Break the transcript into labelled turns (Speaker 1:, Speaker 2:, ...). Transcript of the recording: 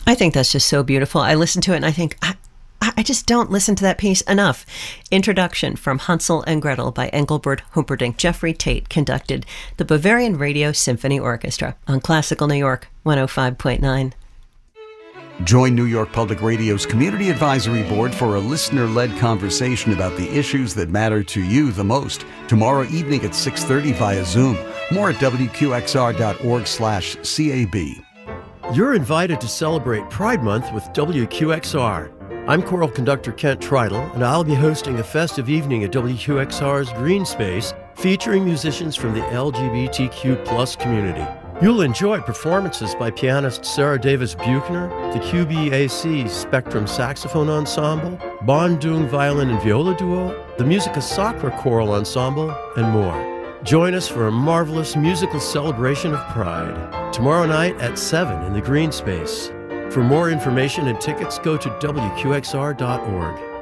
Speaker 1: I think that's just so beautiful. I listen to it and I think, I just don't listen to that piece enough. Introduction from Hansel and Gretel by Engelbert Humperdinck. Jeffrey Tate conducted the Bavarian Radio Symphony Orchestra on Classical New York 105.9.
Speaker 2: Join New York Public Radio's Community Advisory Board for a listener-led conversation about the issues that matter to you the most. Tomorrow evening at 6:30 via Zoom. More at wqxr.org/CAB.
Speaker 3: You're invited to celebrate Pride Month with WQXR. I'm choral conductor Kent Tridle, and I'll be hosting a festive evening at WQXR's Green Space featuring musicians from the LGBTQ+ community. You'll enjoy performances by pianist Sarah Davis Buchner, the QBAC Spectrum Saxophone Ensemble, Bandung Violin and Viola Duo, the Musica Sacra Choral Ensemble, and more. Join us for a marvelous musical celebration of Pride. Tomorrow night at 7 in the Green Space. For more information and tickets, go to WQXR.org.